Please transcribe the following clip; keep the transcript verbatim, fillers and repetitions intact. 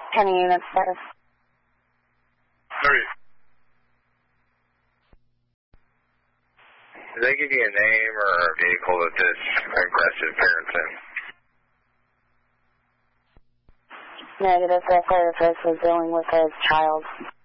Penny unit status. Three. Did they give you a name or a vehicle that this aggressive parent's in? Negative. That therapist was dealing with his child.